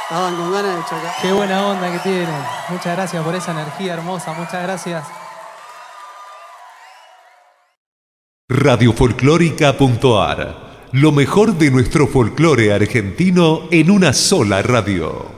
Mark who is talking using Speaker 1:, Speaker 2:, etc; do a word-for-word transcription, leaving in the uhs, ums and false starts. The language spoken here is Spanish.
Speaker 1: Estaban con ganas de chocar.
Speaker 2: Qué buena onda que tienen. Muchas gracias por esa energía hermosa. Muchas gracias.
Speaker 3: radiofolclórica punto a r. Lo mejor de nuestro folclore argentino en una sola radio.